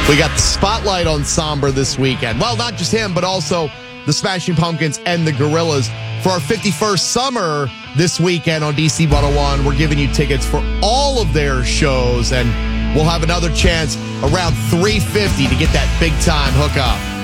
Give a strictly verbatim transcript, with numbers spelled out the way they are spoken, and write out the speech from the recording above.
We got the spotlight on Somber this weekend. Well, not just him, but also the Smashing Pumpkins and the Gorillaz. For our fifty-first summer this weekend on D C one oh one, we're giving you tickets for all of their shows, and we'll have another chance around three fifty to get that big-time hookup.